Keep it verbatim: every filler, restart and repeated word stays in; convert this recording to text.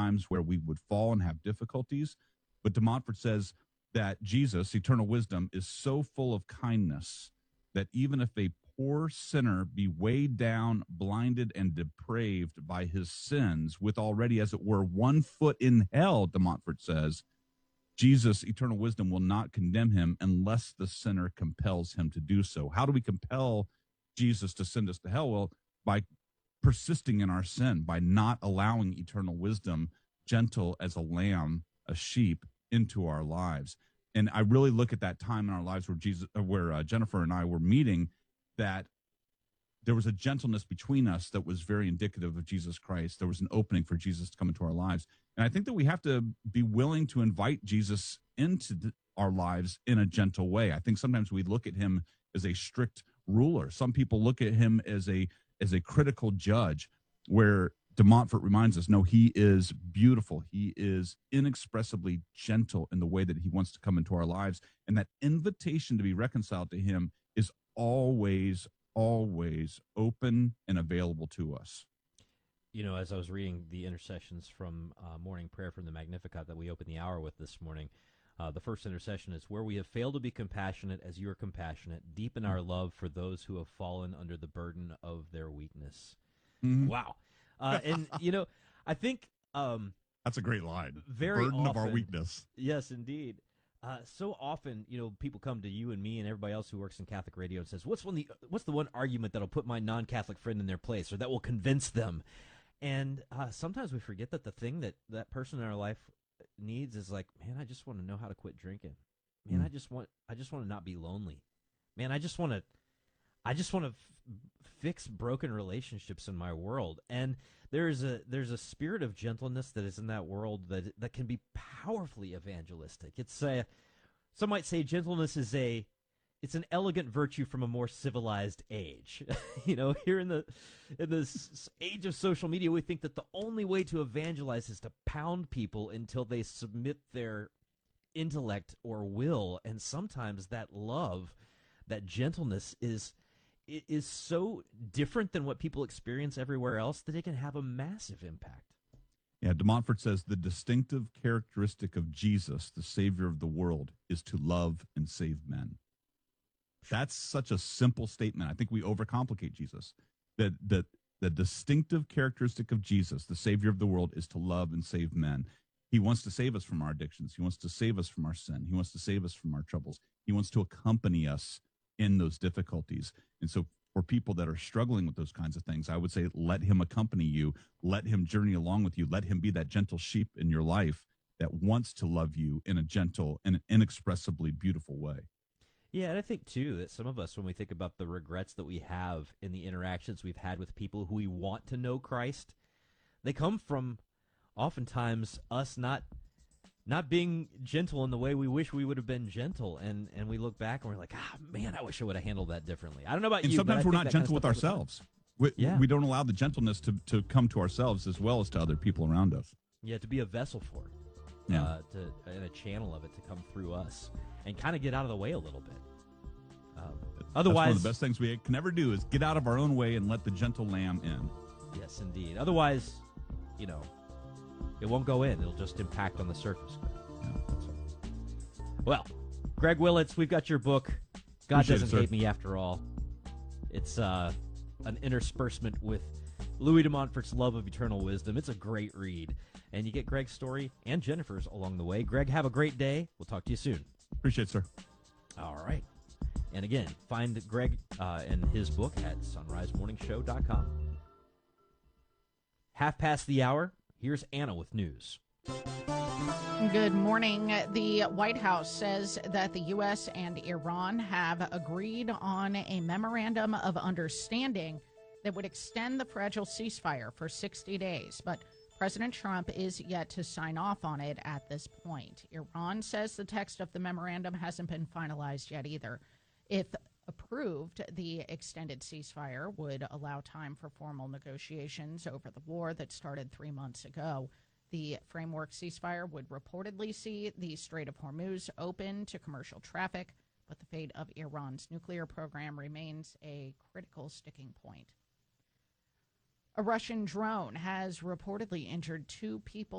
times where we would fall and have difficulties. But De Montfort says that Jesus, eternal wisdom, is so full of kindness that even if a poor sinner be weighed down, blinded, and depraved by his sins, with already, as it were, one foot in hell, De Montfort says, Jesus, eternal wisdom, will not condemn him unless the sinner compels him to do so. How do we compel Jesus to send us to hell? Well, by persisting in our sin, by not allowing eternal wisdom, gentle as a lamb, a sheep, into our lives. And I really look at that time in our lives where Jesus, where uh, Jennifer and I were meeting, that there was a gentleness between us that was very indicative of Jesus Christ. There was an opening for Jesus to come into our lives. And I think that we have to be willing to invite Jesus into the, our lives in a gentle way. I think sometimes we look at him as a strict ruler. Some people look at him as a as a critical judge, where De Montfort reminds us, no, he is beautiful. He is inexpressibly gentle in the way that he wants to come into our lives. And that invitation to be reconciled to him is always, always open and available to us. You know, as I was reading the intercessions from uh, morning prayer from the Magnificat that we opened the hour with this morning, uh, the first intercession is, where we have failed to be compassionate as you are compassionate, deepen our love for those who have fallen under the burden of their weakness. Mm-hmm. Wow. Uh, and, you know, I think... Um, That's a great line. Very the burden often, of our weakness. Yes, indeed. Uh, so often, you know, people come to you and me and everybody else who works in Catholic radio and says, what's one the what's the one argument that'll put my non-Catholic friend in their place, or that will convince them? And uh, sometimes we forget that the thing that that person in our life needs is like, man, I just want to know how to quit drinking. Man, mm. I just want I just want to not be lonely. Man, I just want to I just want to f- fix broken relationships in my world. And there's a there's a spirit of gentleness that is in that world that that can be powerfully evangelistic. It's a, some might say gentleness is a it's an elegant virtue from a more civilized age. You know, here in the in this age of social media, we think that the only way to evangelize is to pound people until they submit their intellect or will. And sometimes that love, that gentleness is is so different than what people experience everywhere else that it can have a massive impact. Yeah, De Montfort says the distinctive characteristic of Jesus, the Savior of the world, is to love and save men. That's such a simple statement. I think we overcomplicate Jesus. That that the distinctive characteristic of Jesus, the Savior of the world, is to love and save men. He wants to save us from our addictions. He wants to save us from our sin. He wants to save us from our troubles. He wants to accompany us in those difficulties. And so for people that are struggling with those kinds of things, I would say let him accompany you. Let him journey along with you. Let him be that gentle sheep in your life that wants to love you in a gentle and inexpressibly beautiful way. Yeah, and I think, too, that some of us, when we think about the regrets that we have in the interactions we've had with people who we want to know Christ, they come from oftentimes us not not being gentle in the way we wish we would have been gentle. And, and we look back and we're like, ah, man, I wish I would have handled that differently. I don't know about and you, sometimes but we're not gentle with ourselves. We, yeah. we don't allow the gentleness to, to come to ourselves as well as to other people around us. Yeah, to be a vessel for it. Yeah. Uh, to, and a channel of it to come through us and kind of get out of the way a little bit. Um, otherwise, That's one of the best things we can ever do is get out of our own way and let the gentle lamb in. Yes, indeed. Otherwise, you know, it won't go in. It'll just impact on the surface. Yeah. So, well, Greg Willits, we've got your book, God Appreciate Doesn't it, Hate Me After All. It's uh, an interspersement with Louis de Montfort's Love of Eternal Wisdom. It's a great read. And you get Greg's story and Jennifer's along the way. Greg, have a great day. We'll talk to you soon. Appreciate it, sir. All right. And again, find Greg uh, and his book at sunrise morning show dot com. Half past the hour, here's Anna with news. Good morning. The White House says that the U S and Iran have agreed on a memorandum of understanding that would extend the fragile ceasefire for sixty days, but President Trump is yet to sign off on it at this point. Iran says the text of the memorandum hasn't been finalized yet either. If approved, the extended ceasefire would allow time for formal negotiations over the war that started three months ago. The framework ceasefire would reportedly see the Strait of Hormuz open to commercial traffic, but the fate of Iran's nuclear program remains a critical sticking point. A Russian drone has reportedly injured two people